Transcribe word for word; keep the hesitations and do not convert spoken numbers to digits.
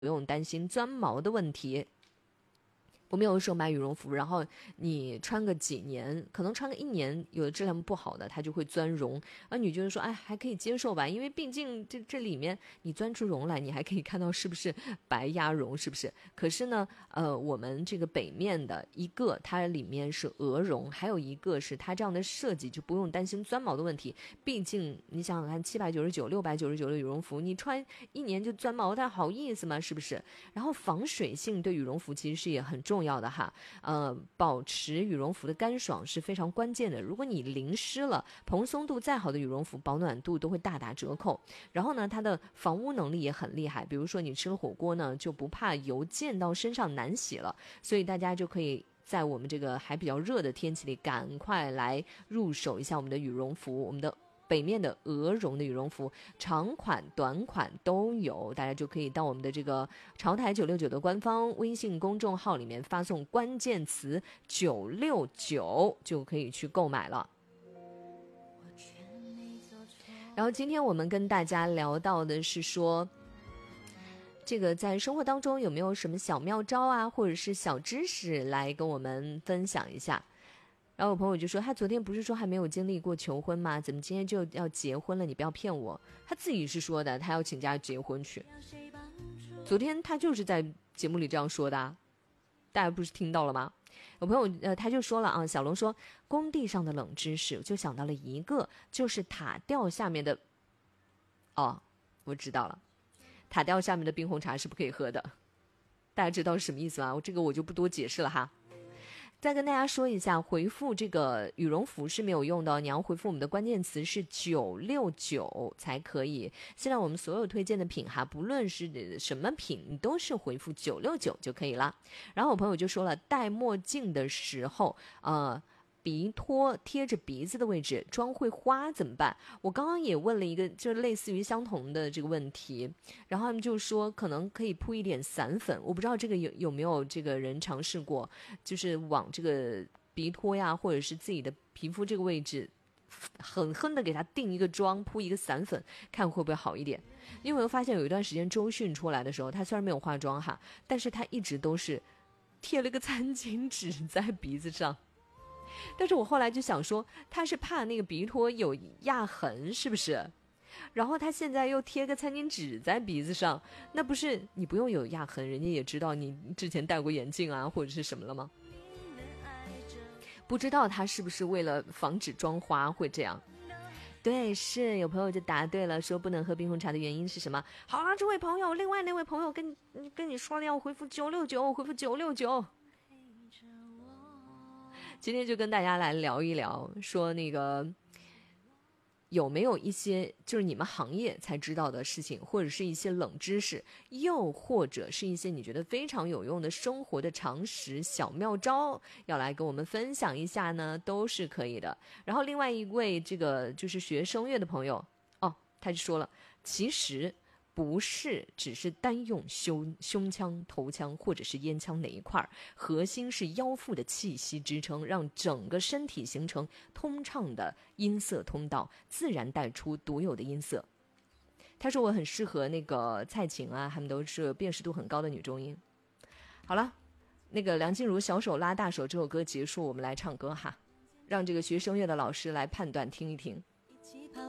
不用担心钻毛的问题。我们有的时候买羽绒服，然后你穿个几年，可能穿个一年，有的质量不好的它就会钻绒，而你觉得说哎还可以接受吧，因为毕竟这这里面你钻出绒来，你还可以看到是不是白鸭绒，是不是？可是呢呃我们这个北面的一个它里面是鹅绒，还有一个是它这样的设计就不用担心钻毛的问题。毕竟你想想看，七百九十九六百九十九的羽绒服你穿一年就钻毛，它好意思吗？是不是？然后防水性对羽绒服其实是也很重要的哈，呃，保持羽绒服的干爽是非常关键的。如果你淋湿了，蓬松度再好的羽绒服保暖度都会大打折扣。然后呢，它的防污能力也很厉害，比如说你吃了火锅呢，就不怕油溅到身上难洗了。所以大家就可以在我们这个还比较热的天气里，赶快来入手一下我们的羽绒服，我们的北面的鹅绒的羽绒服，长款短款都有，大家就可以到我们的这个潮台九六九的官方微信公众号里面发送关键词九六九就可以去购买了。然后今天我们跟大家聊到的是说，这个在生活当中有没有什么小妙招啊，或者是小知识来跟我们分享一下。然后我朋友就说，他昨天不是说还没有经历过求婚吗？怎么今天就要结婚了？你不要骗我。他自己是说的，他要请假结婚去。昨天他就是在节目里这样说的啊，大家不是听到了吗？有朋友呃他就说了啊，小龙说工地上的冷知识，我就想到了一个，就是塔吊下面的，哦，我知道了，塔吊下面的冰红茶是不可以喝的。大家知道是什么意思吗？我这个我就不多解释了哈。再跟大家说一下，回复这个羽绒服是没有用的，你要回复我们的关键词是九六九才可以。现在我们所有推荐的品哈，不论是什么品，你都是回复九六九就可以了。然后我朋友就说了，戴墨镜的时候呃鼻托贴着鼻子的位置妆会花怎么办？我刚刚也问了一个就是类似于相同的这个问题，然后他们就说可能可以铺一点散粉，我不知道这个有有没有这个人尝试过，就是往这个鼻托呀或者是自己的皮肤这个位置狠狠的给它定一个妆，铺一个散粉，看会不会好一点。因为我发现有一段时间周迅出来的时候，她虽然没有化妆哈，但是她一直都是贴了个餐巾纸在鼻子上。但是我后来就想说，他是怕那个鼻托有压痕是不是？然后他现在又贴个餐巾纸在鼻子上，那不是你不用有压痕，人家也知道你之前戴过眼镜啊或者是什么了吗？不知道他是不是为了防止妆花会这样。对，是有朋友就答对了，说不能喝冰红茶的原因是什么？好了，这位朋友，另外那位朋友跟跟你说了要回复九六九，回复九六九。今天就跟大家来聊一聊，说那个有没有一些就是你们行业才知道的事情，或者是一些冷知识，又或者是一些你觉得非常有用的生活的常识小妙招，要来跟我们分享一下呢，都是可以的。然后另外一位这个就是学声乐的朋友哦，他就说了，其实不是只是单用胸胸腔、头腔或者是咽腔哪一块，核心是腰腹的气息支撑，让整个身体形成通畅的音色通道，自然带出独有的音色。他说我很适合那个蔡琴啊，他们都是辨识度很高的女中音。好了，那个梁静茹小手拉大手这首歌结束，我们来唱歌哈，让这个学声乐的老师来判断听一听。